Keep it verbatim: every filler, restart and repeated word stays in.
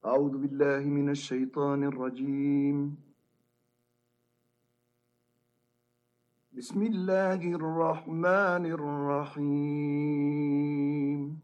أعوذ بالله من الشيطان الرجيم. بسم الله الرحمن الرحيم.